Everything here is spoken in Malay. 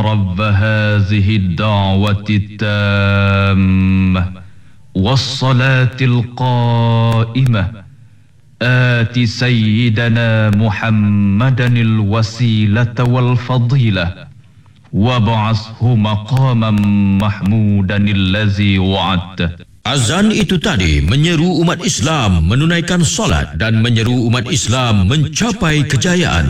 رب هذه الدعوة التامة والصلاة القائمة آت سيدنا محمدا الوسيلة والفضيلة وابعثه مقاما محمودا الذي وعدته. Azan itu tadi menyeru umat Islam menunaikan solat dan menyeru umat Islam mencapai kejayaan.